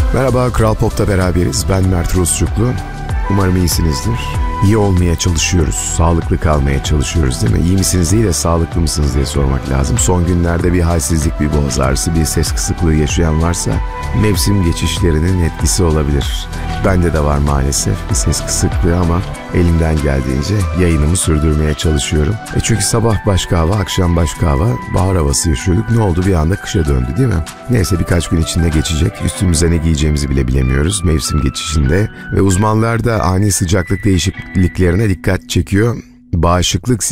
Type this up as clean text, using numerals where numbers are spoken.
Merhaba, Kral Pop'ta beraberiz. Ben Mert Rusçuklu. Umarım iyisinizdir. İyi olmaya çalışıyoruz, sağlıklı kalmaya çalışıyoruz değil mi? İyi misiniz değil de sağlıklı mısınız diye sormak lazım. Son günlerde bir halsizlik, bir boğaz ağrısı, bir ses kısıklığı yaşayan varsa mevsim geçişlerinin etkisi olabilir. Bende de var maalesef bir ses kısıklığı ama elimden geldiğince yayınımı sürdürmeye çalışıyorum. Çünkü sabah başka hava, akşam başka hava, bahar havası yaşıyorduk. Ne oldu? Bir anda kışa döndü değil mi? Neyse birkaç gün içinde geçecek. Üstümüze ne giyeceğimizi bile bilemiyoruz mevsim geçişinde. Ve uzmanlar da ani sıcaklık değişikliklerine dikkat çekiyor. Bağışıklık